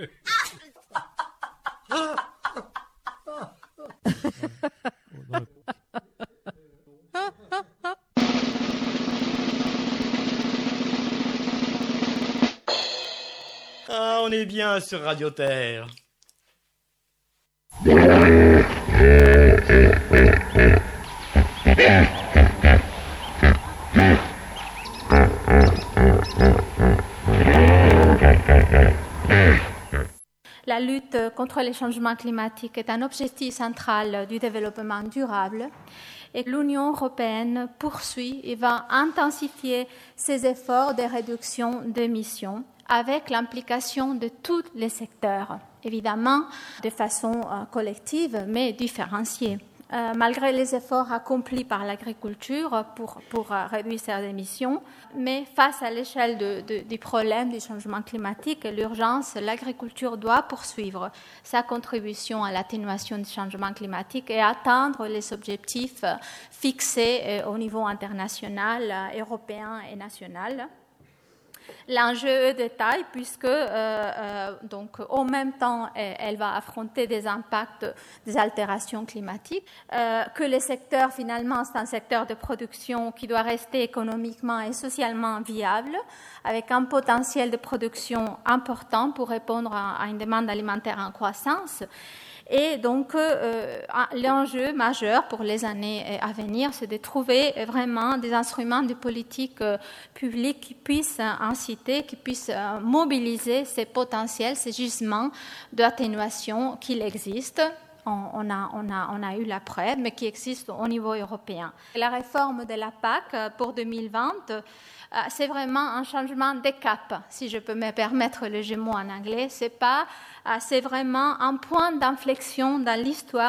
Ah, on est bien sur Radio Terre. La lutte contre les changements climatiques est un objectif central du développement durable et l'Union européenne poursuit et va intensifier ses efforts de réduction d'émissions avec l'implication de tous les secteurs, évidemment de façon collective mais différenciée. Malgré les efforts accomplis par l'agriculture pour réduire ses émissions, mais face à l'échelle du problème du changement climatique et l'urgence, l'agriculture doit poursuivre sa contribution à l'atténuation du changement climatique et atteindre les objectifs fixés au niveau international, européen et national. L'enjeu est de taille puisque donc, en même temps, elle va affronter des impacts des altérations climatiques, que le secteur, finalement, c'est un secteur de production qui doit rester économiquement et socialement viable, avec un potentiel de production important pour répondre à une demande alimentaire en croissance. Et donc, l'enjeu majeur pour les années à venir, c'est de trouver vraiment des instruments de politique publique qui puissent inciter, qui puissent mobiliser ces potentiels, ces gisements d'atténuation qu'il existe. On a eu la preuve, mais qui existe au niveau européen. La réforme de la PAC pour 2020, c'est vraiment un changement de cap, si je peux me permettre le jeu mot en anglais. C'est vraiment un point d'inflexion dans l'histoire